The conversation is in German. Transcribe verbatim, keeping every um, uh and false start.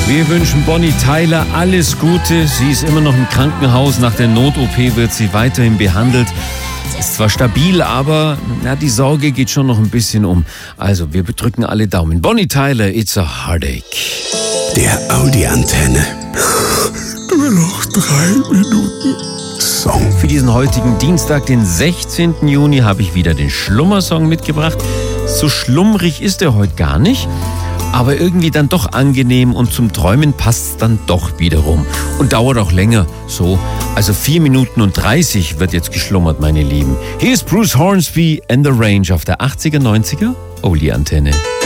Wir wünschen Bonnie Tyler alles Gute. Sie ist immer noch im Krankenhaus. Nach der Not-O P wird sie weiterhin behandelt. Ist zwar stabil, aber na, die Sorge geht schon noch ein bisschen um. Also, wir drücken alle Daumen. Bonnie Tyler, It's a Heartache. Der Audi-Antenne. Nur noch drei Minuten Song. Für diesen heutigen Dienstag, den sechzehnten Juni, habe ich wieder den Schlummersong mitgebracht. So schlummrig ist er heute gar nicht, aber irgendwie dann doch angenehm und zum Träumen passt es dann doch wiederum. Und dauert auch länger, so. Also vier Minuten und dreißig wird jetzt geschlummert, meine Lieben. Hier ist Bruce Hornsby and the Range auf der achtziger, neunziger Oldie-Antenne.